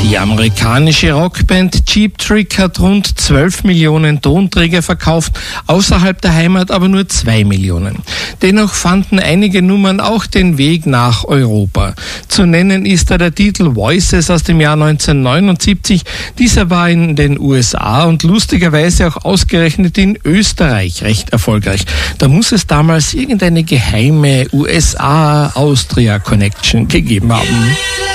Die amerikanische Rockband Cheap Trick hat rund 12 Millionen Tonträger verkauft, außerhalb der Heimat aber nur 2 Millionen. Dennoch fanden einige Nummern auch den Weg nach Europa. Zu nennen ist da der Titel Voices aus dem Jahr 1979. Dieser war in den USA und lustigerweise auch ausgerechnet in Österreich recht erfolgreich. Da muss es damals irgendeine geheime USA-Austria-Connection gegeben haben.